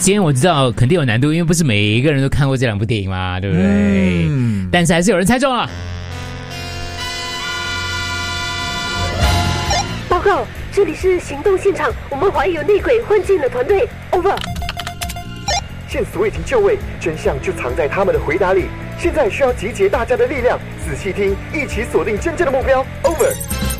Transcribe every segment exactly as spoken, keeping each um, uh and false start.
今天我知道肯定有难度，因为不是每一个人都看过这两部电影嘛，对不对？嗯，但是还是有人猜中了。 报告，这里是行动现场，我们怀疑有内鬼混进了团队。Over。 线索已经就位，真相就藏在他们的回答里。现在需要集结大家的力量，仔细听，一起锁定真正的目标。Over。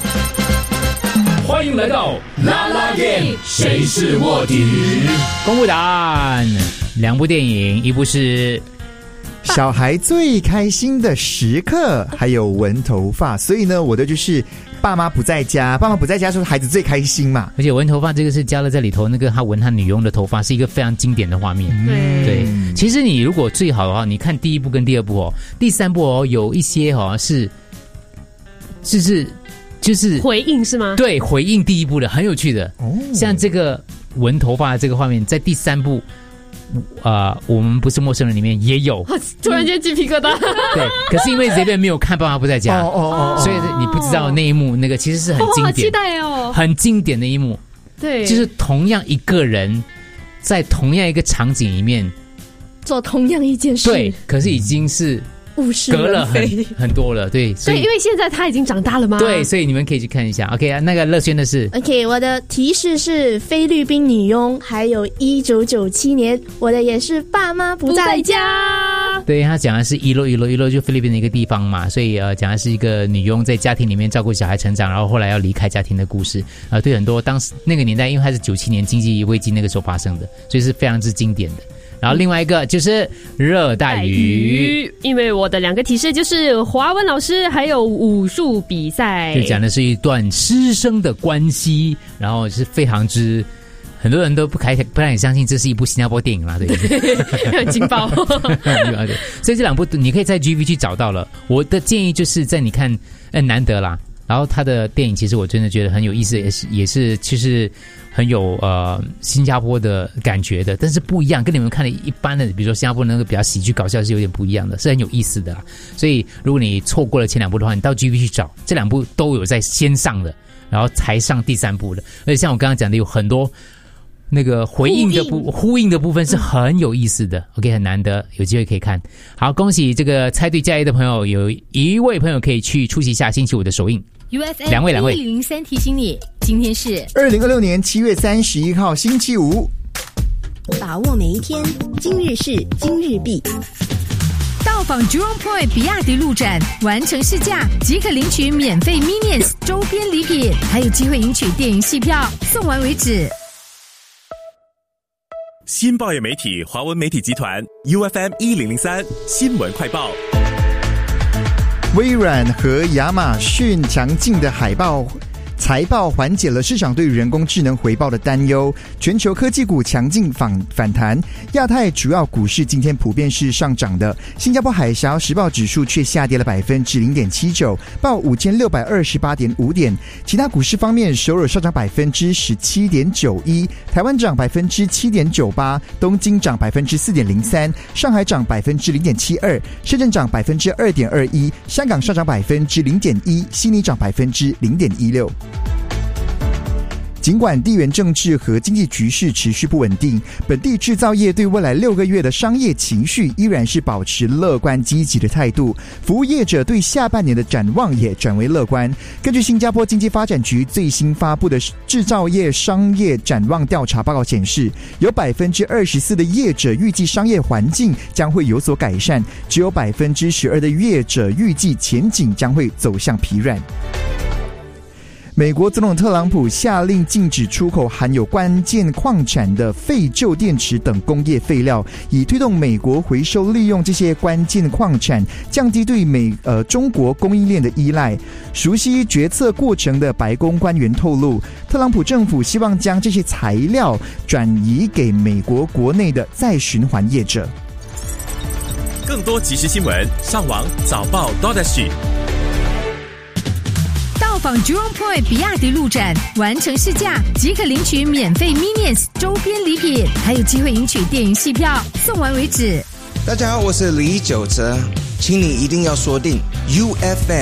欢迎来到啦啦game，谁是卧底？ 公布答案，两部电影，一部是小孩最开心的时刻，还有闻头发。所以呢，我的就是爸妈不在家，爸妈不在家的时候，孩子最开心嘛。 而且闻头发这个是加了在里头，那个他闻他女佣的头发，是一个非常经典的画面。 对对，其实你如果最好的话，你看第一部跟第二部哦，第三部哦，有一些哦是，就是就是回应是吗？ 对，回应第一部的，很有趣的。哦，像这个闻头发的这个画面，在第三部。呃，我们不是陌生人里面也有， 突然间鸡皮疙瘩。 对，可是因为这边没有看，爸妈不在家， 哦哦哦， 所以你不知道那一幕，那个其实是很经典， 我好期待哦， 很经典的一幕。 对， 就是同样一个人在同样一个场景里面做同样一件事， 对，可是已经是隔了很很多了，对， 所以因为现在他已经长大了吗？ 对，所以你们可以去看一下。OK， 那个乐轩的是 OK， 我的提示是菲律宾女佣，还有一九九七年，我的也是爸妈不在家。 对，他讲的是伊洛伊洛伊洛，就菲律宾的一个地方嘛，所以呃，讲的是一个女佣在家庭里面照顾小孩成长，然后后来要离开家庭的故事。呃，对很多当时那个年代，因为它是九七年经济危机那个时候发生的，所以是非常之经典的。然后另外一个就是热带鱼， 因为我的两个提示就是华文老师还有武术比赛， 就讲的是一段师生的关系，然后是非常之。很多人都不开不太相信这是一部新加坡电影啦，对不对？ 很劲爆。 所以这两部你可以在 G V 去找到了。我的建议就是在你看，呃，难得啦。然后他的电影其实我真的觉得很有意思，也是也是其实很有呃新加坡的感觉的，但是不一样，跟你们看的一般的，比如说新加坡那个比较喜剧搞笑是有点不一样的，是很有意思的啦。所以如果你错过了前两部的话，你到 G V 去找，这两部都有在先上的，然后才上第三部的。而且像我刚刚讲的，有很多。那个回应的部呼应的部分是很有意思的、嗯、OK， 很难得有机会可以看。好，恭喜这个猜对加一的朋友，有一位朋友可以去出席下星期五的首映。 U F M 两位两位一零三提醒你，今天是二零二六年七月三十一号星期五， 把握每一天，今日事今日毕。 到访 Jurong Point 比亚迪路展，完成试驾即可领取免费 Minions 周边礼品，还有机会赢取电影戏票，送完为止。 新报业媒体华文媒体集团 U F M 一零零三新闻快报。 微软和亚马逊强劲的海报财报缓解了市场对人工智能回报的担忧，全球科技股强劲反反弹，亚太主要股市今天普遍是上涨的，新加坡海峡时报指数却下跌了百分之零点七九，报五千六百二十八点五点。其他股市方面，首尔上涨百分之十七点九一，台湾涨百分之七点九八，东京涨百分之四点零三，上海涨百分之零点七二，深圳涨百分之二点二一，香港上涨百分之零点一，悉尼涨百分之零点一六。尽管地缘政治和经济局势持续不稳定，本地制造业对未来六个月的商业情绪依然是保持乐观积极的态度，服务业者对下半年的展望也转为乐观。根据新加坡经济发展局最新发布的制造业商业展望调查报告显示，有 百分之二十四 的业者预计商业环境将会有所改善，只有 百分之十二 的业者预计前景将会走向疲软。美国总统特朗普下令禁止出口含有关键矿产的废旧电池等工业废料，以推动美国回收利用这些关键矿产，降低对美呃中国供应链的依赖。熟悉决策过程的白宫官员透露，特朗普政府希望将这些材料转移给美国国内的再循环业者。 更多即时新闻，上网早报 .sg。 到访 Jurong Point 比亚迪路展，完成试驾即可领取免费 Minions 周边礼品，还有机会赢取电影戏票，送完为止。 大家好，我是李玖哲，请你一定要锁定 U F M。